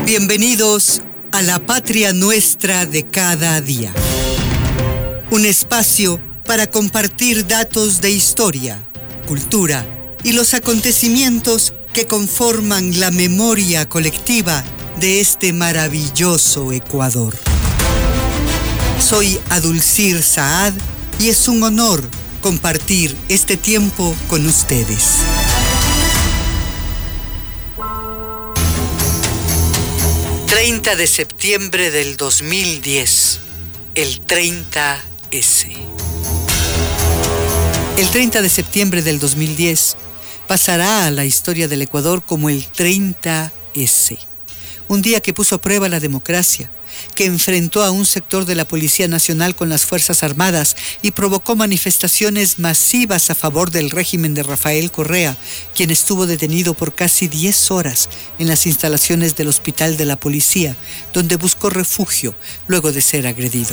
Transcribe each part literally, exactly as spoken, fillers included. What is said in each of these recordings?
Bienvenidos a la patria nuestra de cada día. Un espacio para compartir datos de historia, cultura y los acontecimientos que conforman la memoria colectiva de este maravilloso Ecuador. Soy Adulcir Saad y es un honor compartir este tiempo con ustedes. treinta de septiembre del dos mil diez, el treinta ese. El treinta de septiembre del dos mil diez pasará a la historia del Ecuador como el treinta ese, un día que puso a prueba la democracia, que enfrentó a un sector de la Policía Nacional con las Fuerzas Armadas y provocó manifestaciones masivas a favor del régimen de Rafael Correa, quien estuvo detenido por casi diez horas en las instalaciones del Hospital de la Policía, donde buscó refugio luego de ser agredido.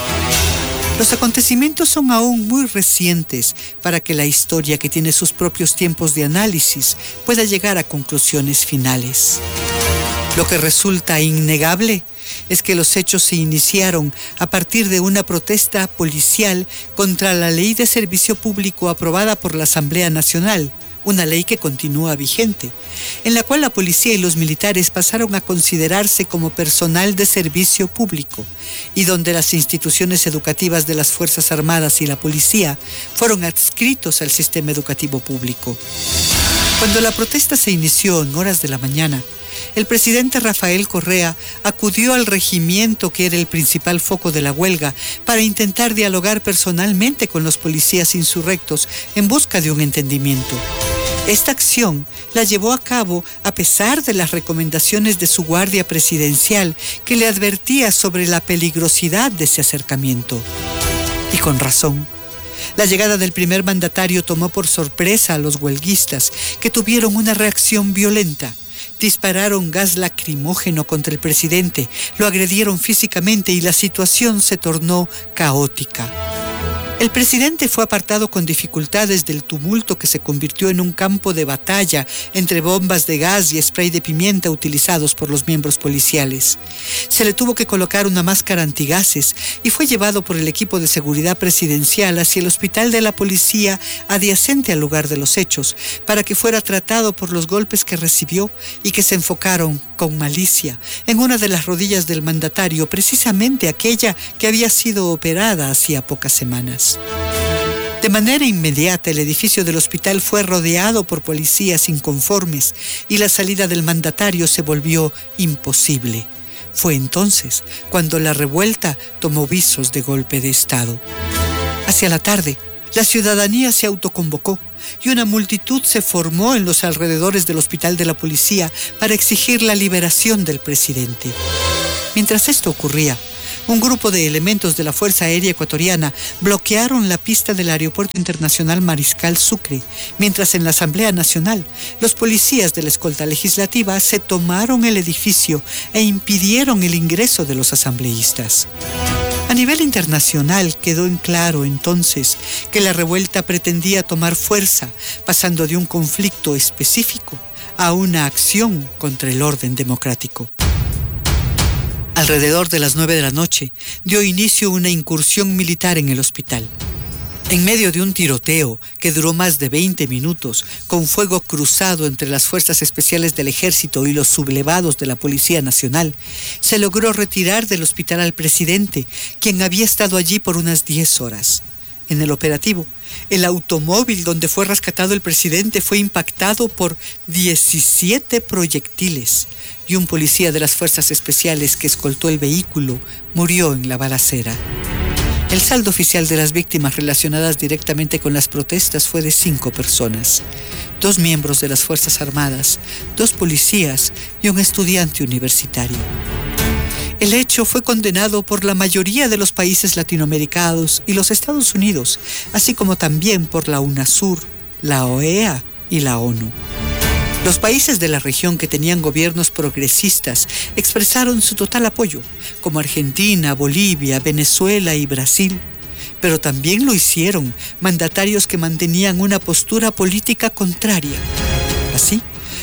Los acontecimientos son aún muy recientes para que la historia, que tiene sus propios tiempos de análisis, pueda llegar a conclusiones finales. Lo que resulta innegable es que los hechos se iniciaron a partir de una protesta policial contra la Ley de Servicio Público aprobada por la Asamblea Nacional, una ley que continúa vigente, en la cual la policía y los militares pasaron a considerarse como personal de servicio público y donde las instituciones educativas de las Fuerzas Armadas y la policía fueron adscritos al sistema educativo público. Cuando la protesta se inició en horas de la mañana, el presidente Rafael Correa acudió al regimiento, que era el principal foco de la huelga, para intentar dialogar personalmente con los policías insurrectos en busca de un entendimiento. Esta acción la llevó a cabo a pesar de las recomendaciones de su guardia presidencial, que le advertía sobre la peligrosidad de ese acercamiento. Y con razón. La llegada del primer mandatario tomó por sorpresa a los huelguistas, que tuvieron una reacción violenta. Dispararon gas lacrimógeno contra el presidente, lo agredieron físicamente y la situación se tornó caótica. El presidente fue apartado con dificultades del tumulto, que se convirtió en un campo de batalla entre bombas de gas y spray de pimienta utilizados por los miembros policiales. Se le tuvo que colocar una máscara antigases y fue llevado por el equipo de seguridad presidencial hacia el hospital de la policía adyacente al lugar de los hechos, para que fuera tratado por los golpes que recibió y que se enfocaron con malicia en una de las rodillas del mandatario, precisamente aquella que había sido operada hacía pocas semanas. De manera inmediata, el edificio del hospital fue rodeado por policías inconformes y la salida del mandatario se volvió imposible. Fue entonces cuando la revuelta tomó visos de golpe de Estado. Hacia la tarde, la ciudadanía se autoconvocó y una multitud se formó en los alrededores del hospital de la policía para exigir la liberación del presidente. Mientras esto ocurría, un grupo de elementos de la Fuerza Aérea Ecuatoriana bloquearon la pista del Aeropuerto Internacional Mariscal Sucre, mientras en la Asamblea Nacional los policías de la escolta legislativa se tomaron el edificio e impidieron el ingreso de los asambleístas. A nivel internacional quedó en claro entonces que la revuelta pretendía tomar fuerza, pasando de un conflicto específico a una acción contra el orden democrático. Alrededor de las nueve de la noche, dio inicio una incursión militar en el hospital. En medio de un tiroteo que duró más de veinte minutos, con fuego cruzado entre las fuerzas especiales del ejército y los sublevados de la Policía Nacional, se logró retirar del hospital al presidente, quien había estado allí por unas diez horas. En el operativo, el automóvil donde fue rescatado el presidente fue impactado por diecisiete proyectiles y un policía de las fuerzas especiales que escoltó el vehículo murió en la balacera. El saldo oficial de las víctimas relacionadas directamente con las protestas fue de cinco personas, dos miembros de las Fuerzas Armadas, dos policías y un estudiante universitario. El hecho fue condenado por la mayoría de los países latinoamericanos y los Estados Unidos, así como también por la UNASUR, la O E A y la ONU. Los países de la región que tenían gobiernos progresistas expresaron su total apoyo, como Argentina, Bolivia, Venezuela y Brasil. Pero también lo hicieron mandatarios que mantenían una postura política contraria. Así,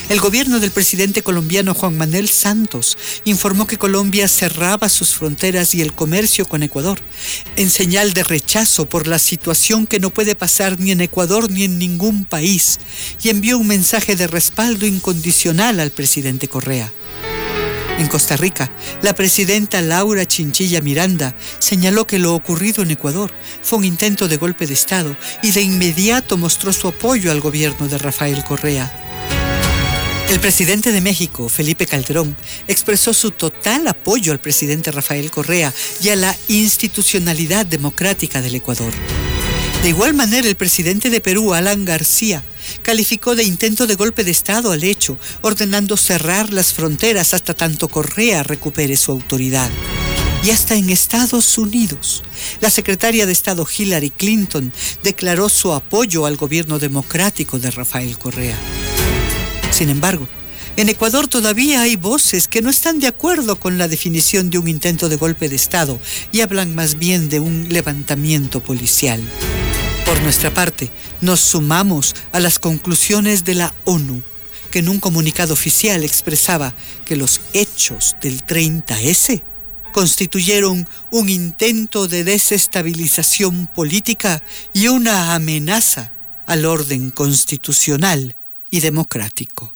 El gobierno del presidente colombiano Juan Manuel Santos informó que Colombia cerraba sus fronteras y el comercio con Ecuador, en señal de rechazo por la situación que no puede pasar ni en Ecuador ni en ningún país, y envió un mensaje de respaldo incondicional al presidente Correa. En Costa Rica, la presidenta Laura Chinchilla Miranda señaló que lo ocurrido en Ecuador fue un intento de golpe de Estado y de inmediato mostró su apoyo al gobierno de Rafael Correa. El presidente de México, Felipe Calderón, expresó su total apoyo al presidente Rafael Correa y a la institucionalidad democrática del Ecuador. De igual manera, el presidente de Perú, Alan García, calificó de intento de golpe de Estado al hecho, ordenando cerrar las fronteras hasta tanto Correa recupere su autoridad. Y hasta en Estados Unidos, la secretaria de Estado Hillary Clinton declaró su apoyo al gobierno democrático de Rafael Correa. Sin embargo, en Ecuador todavía hay voces que no están de acuerdo con la definición de un intento de golpe de Estado y hablan más bien de un levantamiento policial. Por nuestra parte, nos sumamos a las conclusiones de la ONU, que en un comunicado oficial expresaba que los hechos del treinta ese constituyeron un intento de desestabilización política y una amenaza al orden constitucional y democrático.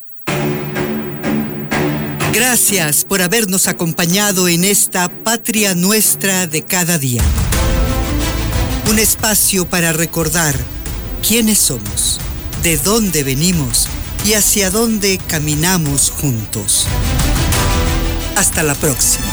Gracias por habernos acompañado en esta Patria Nuestra de cada día. Un espacio para recordar quiénes somos, de dónde venimos y hacia dónde caminamos juntos. Hasta la próxima.